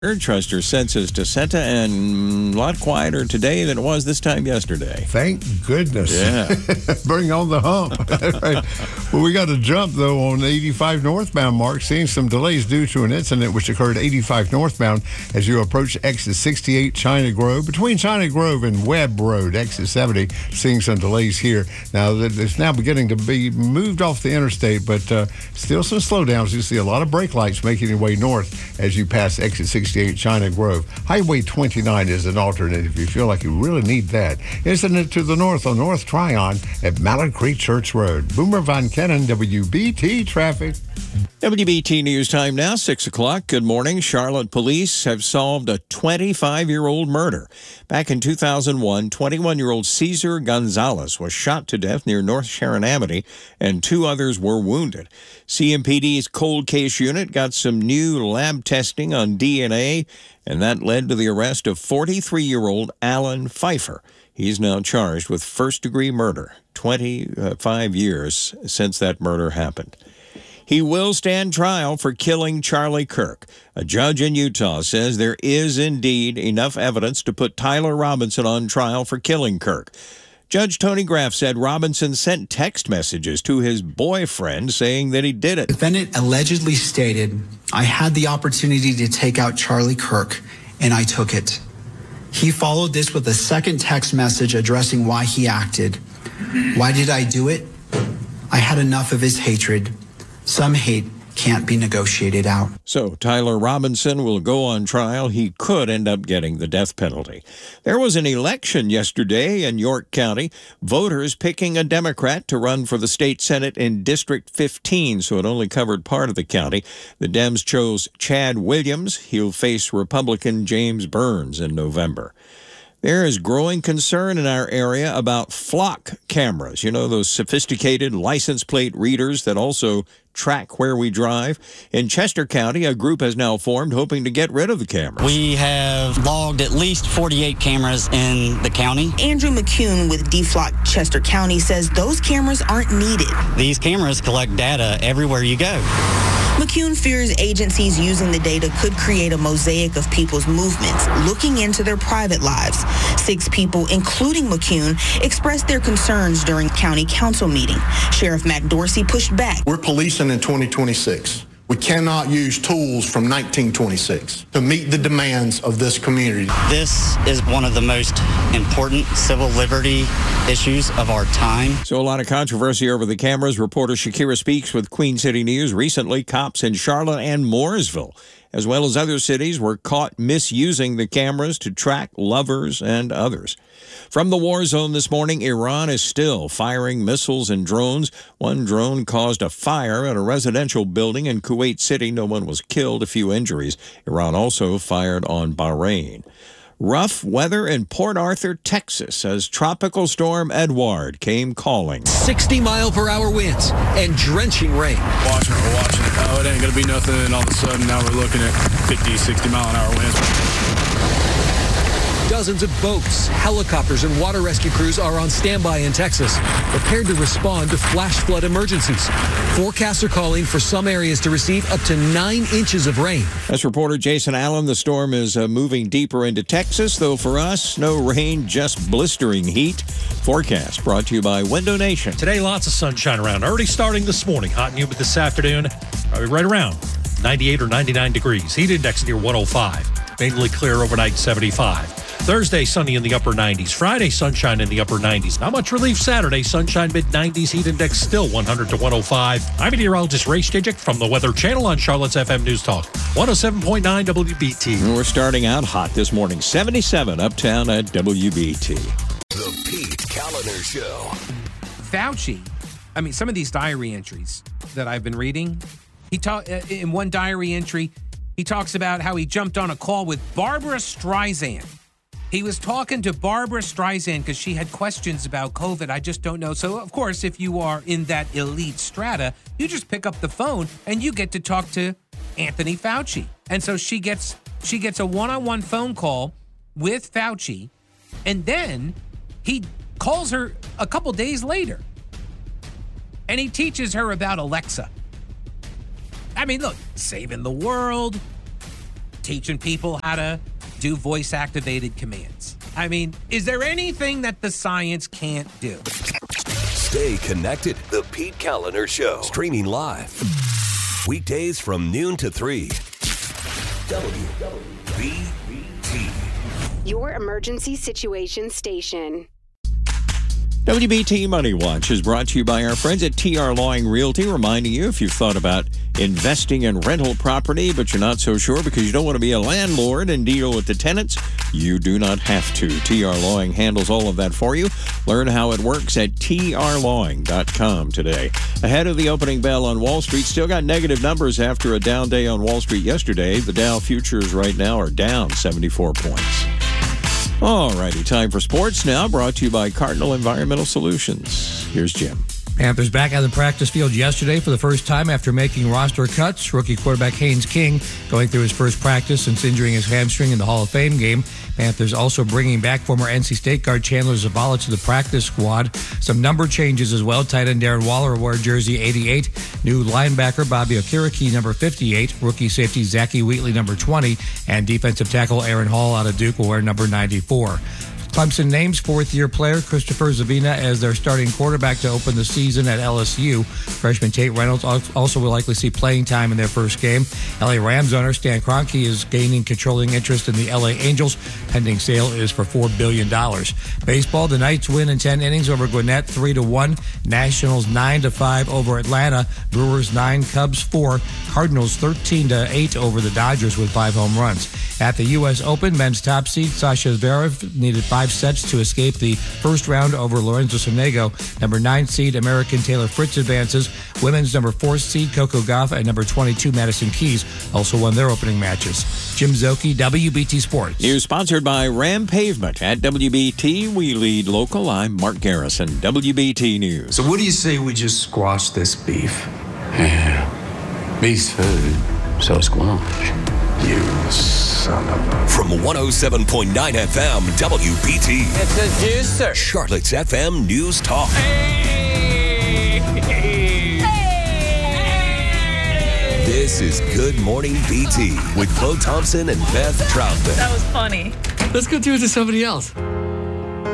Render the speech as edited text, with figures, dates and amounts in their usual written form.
Trust your senses to Senta, and a lot quieter today than it was this time yesterday. Thank goodness. Yeah. Bring on the hump. Right. Well, we got a jump, though, on 85 northbound, Mark, seeing some delays due to an incident which occurred 85 northbound as you approach exit 68 China Grove. Between China Grove and Webb Road, exit 70, seeing some delays here. Now, it's now beginning to be moved off the interstate, but still some slowdowns. You see a lot of brake lights making their way north as you pass exit 68 China Grove. Highway 29 is an alternate if you feel like you really need that. Incident to the north on North Tryon at Mallard Creek Church Road. Boomer Von Kennon, WBT Traffic. WBT News Time now, 6 o'clock. Good morning. Charlotte police have solved a 25-year-old murder. Back in 2001, 21-year-old Cesar Gonzalez was shot to death near North Sharon Amity, and 2 others were wounded. CMPD's cold case unit got some new lab testing on DNA, and that led to the arrest of 43-year-old Alan Pfeiffer. He's now charged with first-degree murder, 25 years since that murder happened. He will stand trial for killing Charlie Kirk. A judge in Utah says there is indeed enough evidence to put Tyler Robinson on trial for killing Kirk. Judge Tony Graff said Robinson sent text messages to his boyfriend saying that he did it. The defendant allegedly stated, "I had the opportunity to take out Charlie Kirk, and I took it." He followed this with a second text message addressing why he acted. "Why did I do it? I had enough of his hatred. Some hate can't be negotiated out." So Tyler Robinson will go on trial. He could end up getting the death penalty. There was an election yesterday in York County. Voters picking a Democrat to run for the state Senate in District 15, so it only covered part of the county. The Dems chose Chad Williams. He'll face Republican James Burns in November. There is growing concern in our area about flock cameras. You know, those sophisticated license plate readers that also track where we drive. In Chester County, a group has now formed hoping to get rid of the cameras. We have logged at least 48 cameras in the county. Andrew McCune with DFLOC Chester County says those cameras aren't needed. These cameras collect data everywhere you go. McCune fears agencies using the data could create a mosaic of people's movements, looking into their private lives. 6 people, including McCune, expressed their concerns during county council meeting. Sheriff Matt Dorsey pushed back. We're policing in 2026. We cannot use tools from 1926 to meet the demands of this community. This is one of the most important civil liberty issues of our time. So a lot of controversy over the cameras. Reporter Shakira Speaks with Queen City News. Recently, cops in Charlotte and Mooresville, as well as other cities, were caught misusing the cameras to track lovers and others. From the war zone this morning, Iran is still firing missiles and drones. One drone caused a fire at a residential building in Kuwait City. No one was killed, a few injuries. Iran also fired on Bahrain. Rough weather in Port Arthur, Texas, as Tropical Storm Edward came calling. 60-mile-per-hour winds and drenching rain. Watching it. Oh, it ain't going to be nothing, and all of a sudden now we're looking at 50, 60-mile-an-hour winds. Dozens of boats, helicopters, and water rescue crews are on standby in Texas, prepared to respond to flash flood emergencies. Forecasts are calling for some areas to receive up to 9 inches of rain. That's reporter Jason Allen. The storm is moving deeper into Texas, though for us, no rain, just blistering heat. Forecast brought to you by Window Nation. Today, lots of sunshine around. Already starting this morning. Hot and humid this afternoon. Probably right around 98 or 99 degrees. Heat index near 105. Mainly clear overnight, 75. Thursday, sunny in the upper 90s. Friday, sunshine in the upper 90s. Not much relief Saturday. Sunshine mid-90s. Heat index still 100 to 105. I'm meteorologist Ray Stejek from the Weather Channel on Charlotte's FM News Talk 107.9 WBT. And we're starting out hot this morning. 77 uptown at WBT. The Pete Kaliner Show. Fauci, some of these diary entries that I've been reading, in one diary entry, he talks about how he jumped on a call with Barbara Streisand. He was talking to Barbara Streisand because she had questions about COVID. I just don't know. So, of course, if you are in that elite strata, you just pick up the phone and you get to talk to Anthony Fauci. And so she gets a one-on-one phone call with Fauci, and then he calls her a couple days later, and he teaches her about Alexa. Look, saving the world. teaching people how to do voice-activated commands. I mean, is there anything that the science can't do? Stay connected. The Pete Kaliner Show. Streaming live. Weekdays from noon to 3. WBT. Your emergency situation station. WBT Money Watch is brought to you by our friends at TR Lawing Realty, reminding you if you've thought about investing in rental property, but you're not so sure because you don't want to be a landlord and deal with the tenants, you do not have to. TR Lawing handles all of that for you. Learn how it works at trlawing.com today. Ahead of the opening bell on Wall Street, still got negative numbers after a down day on Wall Street yesterday. The Dow futures right now are down 74 points. All righty, time for sports now, brought to you by Cardinal Environmental Solutions. Here's Jim. Panthers back on the practice field yesterday for the first time after making roster cuts. Rookie quarterback Haynes King going through his first practice since injuring his hamstring in the Hall of Fame game. Panthers also bringing back former NC State guard Chandler Zavala to the practice squad. Some number changes as well. Tight end Darren Waller wore jersey 88. New linebacker Bobby Okereke, number 58. Rookie safety Zachy Wheatley, number 20. And defensive tackle Aaron Hall out of Duke will wear number 94. Clemson names fourth-year player Christopher Zavina as their starting quarterback to open the season at LSU. Freshman Tate Reynolds also will likely see playing time in their first game. LA Rams owner Stan Kroenke is gaining controlling interest in the LA Angels. Pending sale is for $4 billion. Baseball, the Knights win in 10 innings over Gwinnett 3-1. Nationals 9-5 over Atlanta. Brewers 9, Cubs 4. Cardinals 13-8 over the Dodgers with 5 home runs. At the U.S. Open, men's top seed Sasha Zverev needed 5 sets to escape the first round over Lorenzo Sonego. Number 9 seed American Taylor Fritz advances. Women's number 4 seed Coco Gauff and number 22 Madison Keys also won their opening matches. Jim Zoki, WBT Sports. News sponsored by Ram Pavement. At WBT, we lead local. I'm Mark Garrison, WBT News. So what do you say we just squash this beef? Yeah, beef's food, so squash. You son of a... From 107.9 FM, WBT. It's a juicer. Charlotte's FM News Talk. This is Good Morning BT with Bo Thompson and Beth Troutman. That was funny. Let's go do it to somebody else.